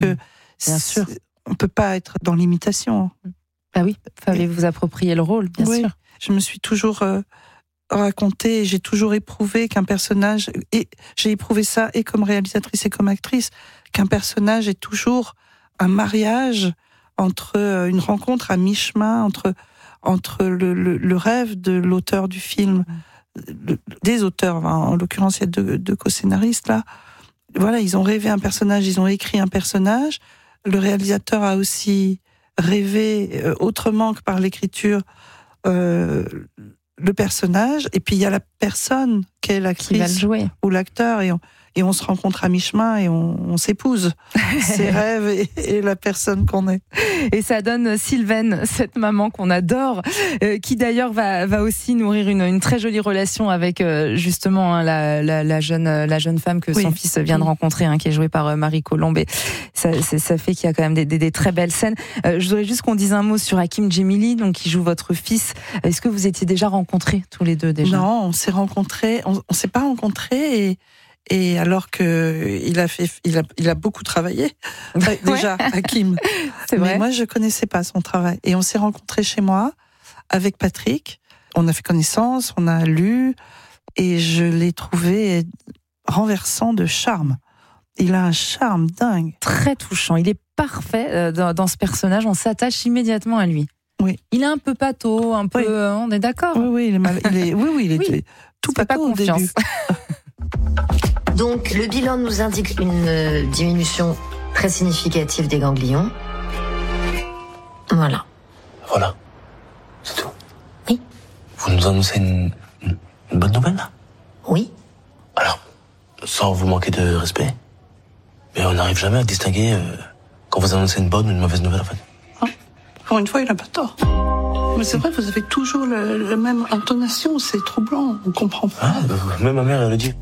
que Bien sûr. On peut pas être dans l'imitation. Bah oui, fallait vous approprier le rôle, bien sûr. Je me suis toujours raconté, j'ai toujours éprouvé qu'un personnage, et j'ai éprouvé ça et comme réalisatrice et comme actrice, qu'un personnage est toujours un mariage entre une rencontre à mi-chemin entre le rêve de l'auteur du film, des auteurs, en l'occurrence il y a deux co-scénaristes là. Voilà, ils ont rêvé un personnage, ils ont écrit un personnage. Le réalisateur a aussi rêvé autrement que par l'écriture le personnage, et puis il y a la personne qui est l'actrice qui va le jouer, ou l'acteur, et on se rencontre à mi-chemin et on s'épouse. Ses rêves et la personne qu'on est. Et ça donne Sylvaine, cette maman qu'on adore, qui d'ailleurs va aussi nourrir une très jolie relation avec justement la jeune femme que son fils vient de rencontrer, qui est jouée par Marie Colombe. Et ça fait qu'il y a quand même des très belles scènes. Je voudrais juste qu'on dise un mot sur Hakim Djemili, donc qui joue votre fils. Est-ce que vous étiez déjà rencontrés tous les deux déjà ? Non, on s'est rencontrés. On s'est pas rencontrés et alors que il a beaucoup travaillé déjà, Hakim. C'est vrai. Mais moi je connaissais pas son travail et on s'est rencontrés chez moi avec Patrick. On a fait connaissance, on a lu et je l'ai trouvé renversant de charme. Il a un charme dingue, très touchant. Il est parfait dans ce personnage. On s'attache immédiatement à lui. Oui. Il est un peu pâteau, un peu. On est d'accord. Oui, il est tout pâteau au début. Donc, le bilan nous indique une diminution très significative des ganglions. Voilà. Voilà. C'est tout. Oui. Vous nous annoncez une bonne nouvelle, là ? Oui. Alors, sans vous manquer de respect, mais on n'arrive jamais à distinguer quand vous annoncez une bonne ou une mauvaise nouvelle, en fait. Pour une fois, il n'a pas tort. Mais c'est vrai, vous avez toujours la même intonation, c'est troublant, on comprend pas. Même ma mère, elle le dit.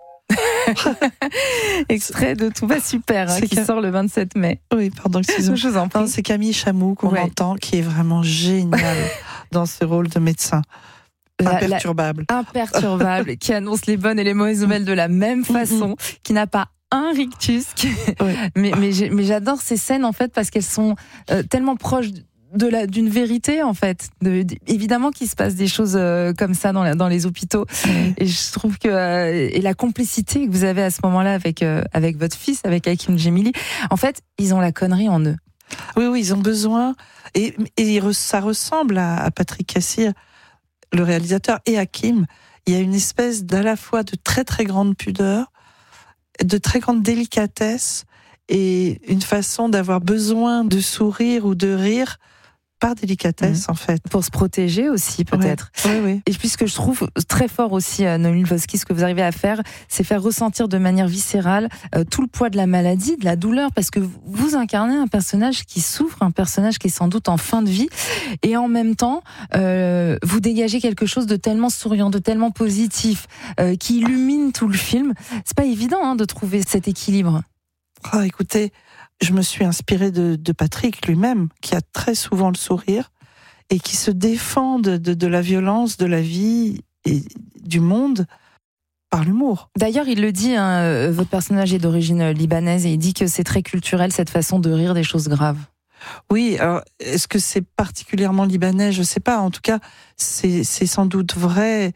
Extrait de Tout va super, qui sort le 27 mai. Oui, pardon, excusez-moi. Je vous en prie. C'est Camille Chamou qu'on entend, qui est vraiment génial dans ce rôle de médecin. Imperturbable. Imperturbable, qui annonce les bonnes et les mauvaises nouvelles de la même façon, qui n'a pas un rictus. Mais j'adore ces scènes, en fait, parce qu'elles sont tellement proches d'une vérité, en fait. Évidemment qu'il se passe des choses comme ça dans les hôpitaux. Et je trouve que et la complicité que vous avez à ce moment-là avec votre fils, avec Hakim Djemili, en fait, ils ont la connerie en eux. Oui, ils ont besoin. Et ça ressemble à Patrick Cassir, le réalisateur, et Hakim. Il y a une espèce d'à la fois de très très grande pudeur, de très grande délicatesse, et une façon d'avoir besoin de sourire ou de rire par délicatesse, en fait. Pour se protéger aussi, peut-être. Oui. Et puis, ce que je trouve très fort aussi, Noémie Lvovsky, ce que vous arrivez à faire, c'est faire ressentir de manière viscérale tout le poids de la maladie, de la douleur, parce que vous incarnez un personnage qui souffre, un personnage qui est sans doute en fin de vie, et en même temps, vous dégagez quelque chose de tellement souriant, de tellement positif, qui illumine tout le film. C'est pas évident de trouver cet équilibre. Écoutez, je me suis inspirée de Patrick lui-même, qui a très souvent le sourire et qui se défend de la violence de la vie et du monde par l'humour. D'ailleurs, il le dit, votre personnage est d'origine libanaise et il dit que c'est très culturel cette façon de rire des choses graves. Oui, alors est-ce que c'est particulièrement libanais ? Je ne sais pas. En tout cas, c'est sans doute vrai,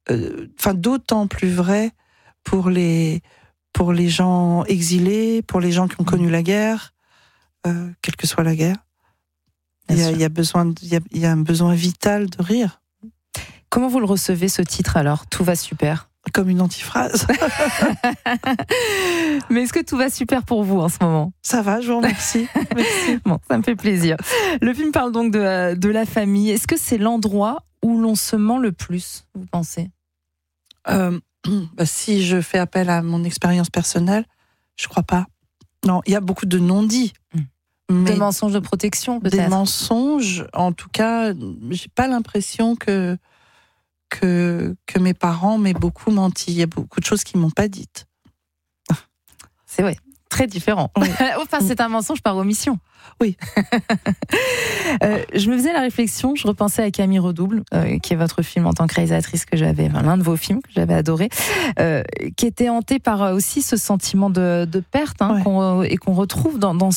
d'autant plus vrai pour les gens exilés, pour les gens qui ont connu la guerre, quelle que soit la guerre. Il y a un besoin vital de rire. Comment vous le recevez, ce titre, alors ? Tout va super. Comme une antiphrase. Mais est-ce que tout va super pour vous en ce moment ? Ça va, je vous remercie. Merci. Bon, ça me fait plaisir. Le film parle donc de la famille. Est-ce que c'est l'endroit où l'on se ment le plus, vous pensez ? Si je fais appel à mon expérience personnelle, je crois pas. Non, il y a beaucoup de non-dits. Des mensonges de protection, peut-être. Des mensonges, en tout cas, j'ai pas l'impression que mes parents m'aient beaucoup menti. Il y a beaucoup de choses qu'ils m'ont pas dites. C'est vrai, très différent. Oui. Enfin, c'est un mensonge par omission. Oui. Je me faisais la réflexion, je repensais à Camille Redouble, qui est votre film en tant que réalisatrice l'un de vos films que j'avais adoré, qui était hanté par aussi ce sentiment de perte, qu'on retrouve dans